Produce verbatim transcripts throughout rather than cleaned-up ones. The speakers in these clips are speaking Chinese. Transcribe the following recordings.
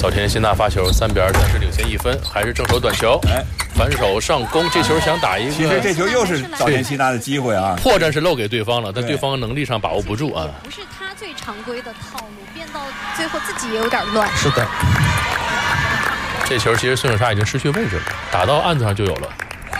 早田希娜发球，三比二，暂时领先一分，还是正手短球，哎，反手上攻，这球想打一个， 其实这球又是早田希娜的机会啊， 破绽是漏给对方了，但对方能力上把握不住啊。 不是他最常规的套路，变到最后自己也有点乱。 是的， 这球其实孙颖莎已经失去位置了，打到案子上就有了。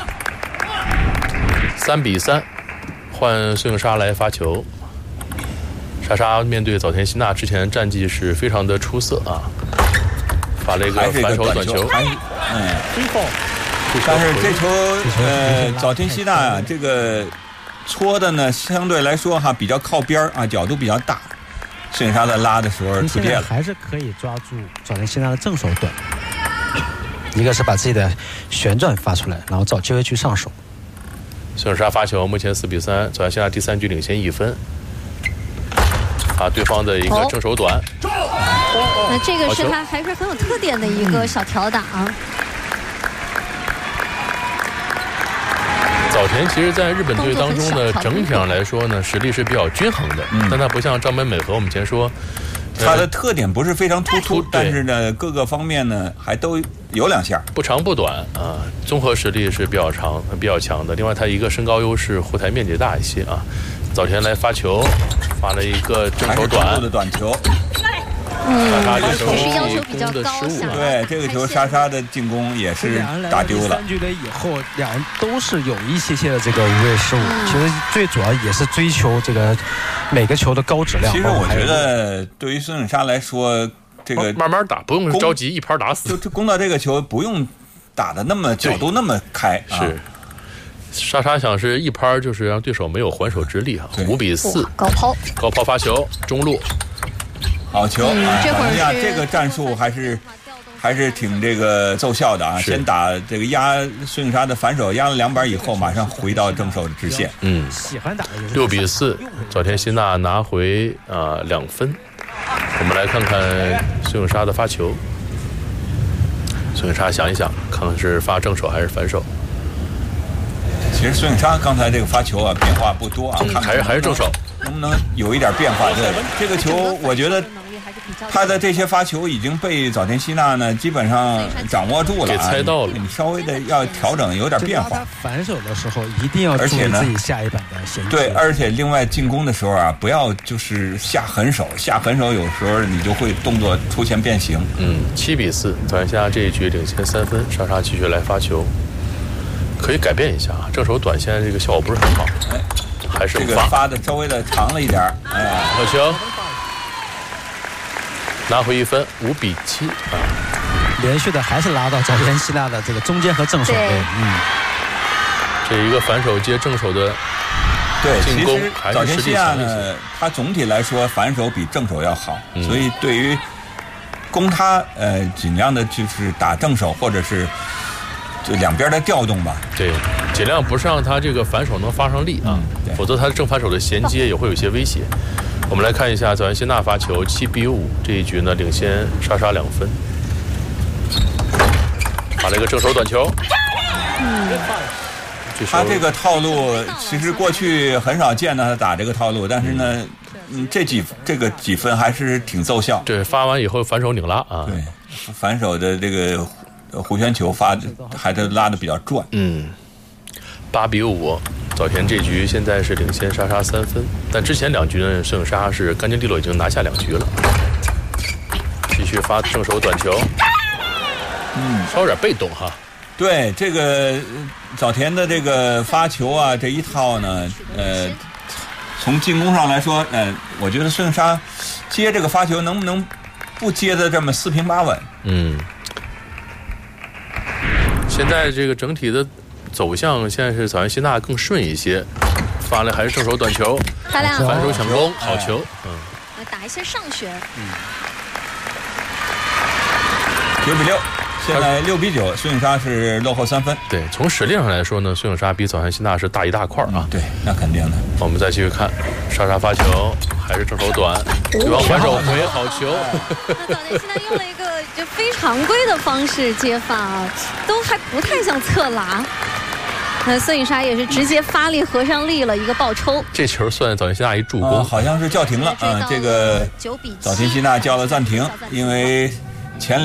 三比三，换孙颖莎来发球。莎莎面对早田希娜之前战绩是非常的出色啊，发了一个反手短球， 嗯，但是这球呃早田希娜啊，这个搓的呢相对来说哈比较靠边啊，角度比较大，孙颖莎在拉的时候出界了， 还是可以抓住早田希娜的正手短，一个是把自己的旋转发出来，然后找机会去上手。 孙颖莎发球，目前四比三，早田希娜第三局领先一分。啊，对方的一个正手短， 哦、那这个是他还是很有特点的一个小挑打啊。 早田其实在日本队当中呢，整体上来说呢，实力是比较均衡的，嗯、但他不像张本美和我们前说， 他的特点不是非常突出，但是呢，各个方面呢还都有两下， 不长不短啊，综合实力是比较长、比较强的。另外，他一个身高优势，护台面积大一些啊。早田来发球，发了一个正手短的短球， 嗯，也是要求比较高。 对，这个球莎莎的进攻也是打丢了。 三局的以后，两人都是有一些些的这个无谓失误。嗯、其实最主要也是追求这个每个球的高质量。 其实我觉得，对于孙颖莎来说，这个慢慢打，不用着急一拍打死。 就攻到这个球，不用打的那么角度那么开。 是。莎莎想是一拍就是让对手没有还手之力啊，五比四， 高抛， 高抛发球，中路， 好球！ 嗯、 啊， 这会儿这个战术还是还是挺这个奏效的啊。先打这个压孙颖莎的反手，压了两板以后，马上回到正手的直线。 嗯， 喜欢打的六比四，早田希娜拿回啊、呃、两分。我们来看看孙颖莎的发球。孙颖莎想一想，看看是发正手还是反手。 其实孙颖莎刚才这个发球啊，变化不多啊， 嗯、看还是还是正手， 能不能有一点变化？对，这个球我觉得他的这些发球已经被早田希娜呢基本上掌握住了、啊， 给猜到了。 你稍微的要调整，有点变化。 他反手的时候一定要注意自己下一板的衔接。 对，而且另外进攻的时候啊，不要就是下狠手，下狠手有时候你就会动作出现变形。 嗯，七比四，早田希娜这一局领先三分，莎莎继续来发球。可以改变一下啊，正手短线这个效果不是很好，哎，还是这个发的稍微的长了一点，哎， 好球，拿回一分，五比七啊， 连续的还是拉到早田希娜的这个中间和正手位，嗯， 这一个反手接正手的对进攻，还早田希娜呢， 他总体来说反手比正手要好，嗯、所以对于攻他呃尽量的就是打正手或者是。就两边的调动吧， 对，尽量不是让他这个反手能发上力啊，嗯、否则他正反手的衔接也会有一些威胁。我们来看一下早田希娜发球，七比五，这一局呢领先莎莎两分，打了一个正手短球。 嗯， 他这个套路其实过去很少见到他打这个套路，但是呢，嗯，这几这个几分还是挺奏效。 对，发完以后反手拧拉啊， 对，反手的这个。弧旋球发还是拉的比较转， 嗯，八比五，早田这局现在是领先莎莎三分，但之前两局呢，孙颖莎是干净利落，已经拿下两局了。继续发正手短球，嗯，稍有点被动哈。 对，这个早田的这个发球啊，这一套呢，呃，从进攻上来说，呃，我觉得孙颖莎接这个发球能不能不接的这么四平八稳？ 嗯。现在这个整体的走向，现在是早田希娜更顺一些，发了还是正手短球， 漂亮， 反手抢攻，好球，嗯， 打一些上旋，嗯， 九比六，现在六比九，孙颖莎是落后三分。 对，从实力上来说呢，孙颖莎比早田希娜是大一大块啊、 嗯。对，那肯定的。 我们再继续看，莎莎发球还是正手短，对方反手回，好球。 那早田希娜用了一个就非常规的方式接发啊，都还不太像侧拉。那孙颖莎也是直接发力合上力了一个爆抽。 这球算早田希娜一助攻、 呃，好像是叫停了啊、呃。这个早田希娜叫了暂停，因为前。